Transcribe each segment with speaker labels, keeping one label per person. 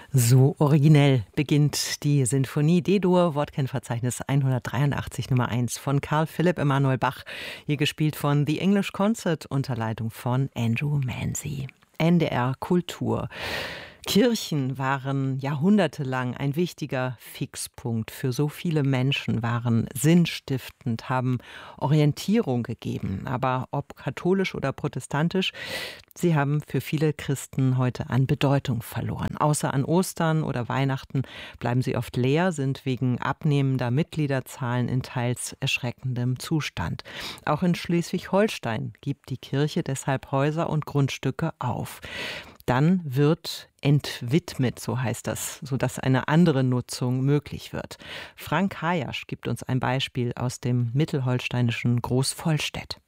Speaker 1: So originell beginnt die Sinfonie D-Dur, Wortkennverzeichnis 183 Nummer 1 von Carl Philipp Emanuel Bach, hier gespielt von The English Concert unter Leitung von Andrew Manzi. NDR Kultur. Kirchen waren jahrhundertelang ein wichtiger Fixpunkt für so viele Menschen, waren sinnstiftend, haben Orientierung gegeben. Aber ob katholisch oder protestantisch, sie haben für viele Christen heute an Bedeutung verloren. Außer an Ostern oder Weihnachten bleiben sie oft leer, sind wegen abnehmender Mitgliederzahlen in teils erschreckendem Zustand. Auch in Schleswig-Holstein gibt die Kirche deshalb Häuser und Grundstücke auf. Dann wird entwidmet, so heißt das, sodass eine andere Nutzung möglich wird. Frank Hayasch gibt uns ein Beispiel aus dem mittelholsteinischen Großvollstedt.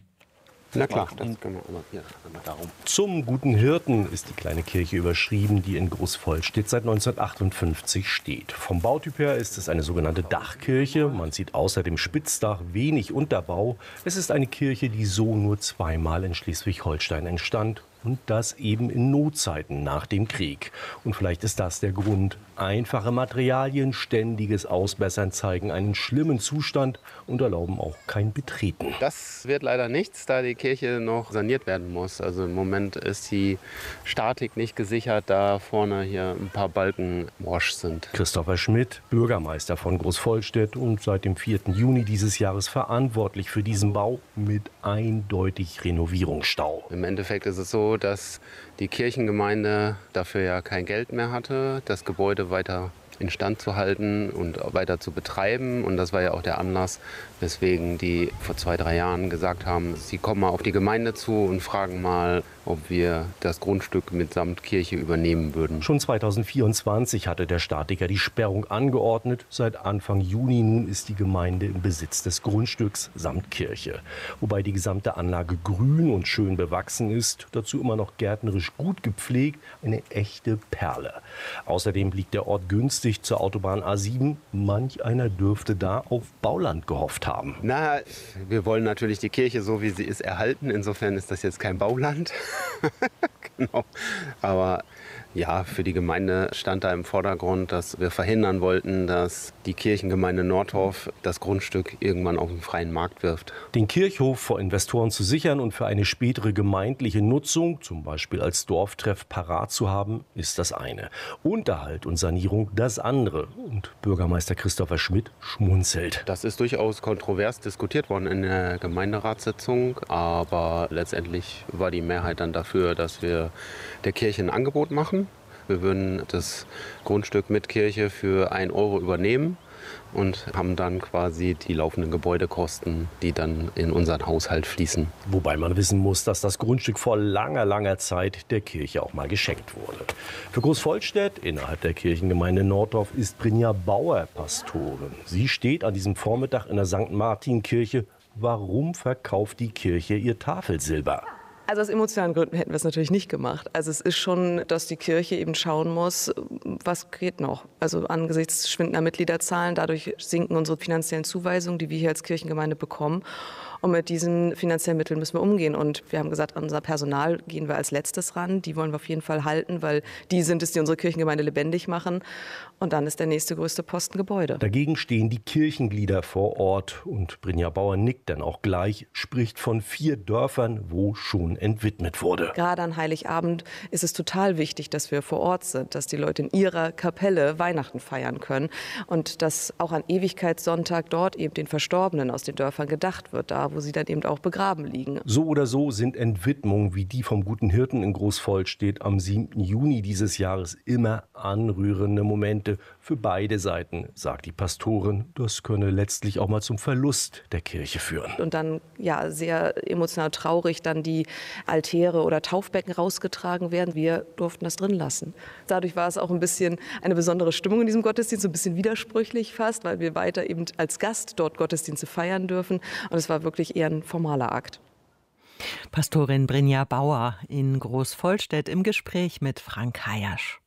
Speaker 2: Na klar, das können wir aber hier darum. Zum Guten Hirten ist die kleine Kirche überschrieben, die in Großvollstedt seit 1958 steht. Vom Bautyp her ist es eine sogenannte Dachkirche. Man sieht außer dem Spitzdach wenig Unterbau. Es ist eine Kirche, die so nur zweimal in Schleswig-Holstein entstand. Und das eben in Notzeiten nach dem Krieg. Und vielleicht ist das der Grund. Einfache Materialien, ständiges Ausbessern zeigen einen schlimmen Zustand und erlauben auch kein Betreten.
Speaker 3: Das wird leider nichts, da die Kirche noch saniert werden muss. Also im Moment ist die Statik nicht gesichert, da vorne hier ein paar Balken morsch sind.
Speaker 2: Christopher Schmidt, Bürgermeister von Großvollstedt und seit dem 4. Juni dieses Jahres verantwortlich für diesen Bau mit eindeutig Renovierungsstau.
Speaker 3: Im Endeffekt ist es so, dass die Kirchengemeinde dafür ja kein Geld mehr hatte, das Gebäude weiter instand zu halten und weiter zu betreiben. Und das war ja auch der Anlass, weswegen die vor 2-3 Jahren gesagt haben, sie kommen mal auf die Gemeinde zu und fragen mal, ob wir das Grundstück mitsamt Kirche übernehmen würden.
Speaker 2: Schon 2024 hatte der Statiker die Sperrung angeordnet. Seit Anfang Juni nun ist die Gemeinde im Besitz des Grundstücks samt Kirche. Wobei die gesamte Anlage grün und schön bewachsen ist, dazu immer noch gärtnerisch gut gepflegt, eine echte Perle. Außerdem liegt der Ort günstig zur Autobahn A7. Manch einer dürfte da auf Bauland gehofft haben.
Speaker 3: Na, wir wollen natürlich die Kirche so, wie sie ist, erhalten. Insofern ist das jetzt kein Bauland. Genau. Aber ja, für die Gemeinde stand da im Vordergrund, dass wir verhindern wollten, dass die Kirchengemeinde Nordhof das Grundstück irgendwann auf den freien Markt wirft.
Speaker 2: Den Kirchhof vor Investoren zu sichern und für eine spätere gemeindliche Nutzung, zum Beispiel als Dorftreff, parat zu haben, ist das eine. Unterhalt und Sanierung das andere. Und Bürgermeister Christopher Schmidt schmunzelt.
Speaker 3: Das ist durchaus kontrovers diskutiert worden in der Gemeinderatssitzung, aber letztendlich war die Mehrheit dann dafür, dass wir der Kirche ein Angebot machen. Wir würden das Grundstück mit Kirche für 1 Euro übernehmen und haben dann quasi die laufenden Gebäudekosten, die dann in unseren Haushalt fließen.
Speaker 2: Wobei man wissen muss, dass das Grundstück vor langer Zeit der Kirche auch mal geschenkt wurde. Für Großvollstedt, innerhalb der Kirchengemeinde Nordhof, ist Brinja Bauer Pastorin. Sie steht an diesem Vormittag in der St. Martin-Kirche. Warum verkauft die Kirche ihr Tafelsilber?
Speaker 4: Also aus emotionalen Gründen hätten wir es natürlich nicht gemacht. Also es ist schon, dass die Kirche eben schauen muss, was geht noch. Also angesichts schwindender Mitgliederzahlen, dadurch sinken unsere finanziellen Zuweisungen, die wir hier als Kirchengemeinde bekommen. Und mit diesen finanziellen Mitteln müssen wir umgehen. Und wir haben gesagt, an unser Personal gehen wir als letztes ran. Die wollen wir auf jeden Fall halten, weil die sind es, die unsere Kirchengemeinde lebendig machen. Und dann ist der nächste größte Posten Gebäude.
Speaker 2: Dagegen stehen die Kirchenglieder vor Ort. Und Brinja Bauer nickt dann auch gleich, spricht von 4 Dörfern, wo schon entwidmet wurde.
Speaker 4: Gerade an Heiligabend ist es total wichtig, dass wir vor Ort sind, dass die Leute in ihrer Kapelle Weihnachten feiern können. Und dass auch an Ewigkeitssonntag dort eben den Verstorbenen aus den Dörfern gedacht wird, da wo sie dann eben auch begraben liegen.
Speaker 2: So oder so sind Entwidmungen wie die vom Guten Hirten in Großvollstedt am 7. Juni dieses Jahres immer anrührende Momente für beide Seiten, sagt die Pastorin. Das könne letztlich auch mal zum Verlust der Kirche führen.
Speaker 4: Und dann ja sehr emotional traurig dann die Altäre oder Taufbecken rausgetragen werden. Wir durften das drin lassen. Dadurch war es auch ein bisschen eine besondere Stimmung in diesem Gottesdienst, so ein bisschen widersprüchlich fast, weil wir weiter eben als Gast dort Gottesdienste feiern dürfen. Und es war wirklich eher ein formaler Akt.
Speaker 1: Pastorin Brinja Bauer in Großvollstedt im Gespräch mit Frank Hayasch.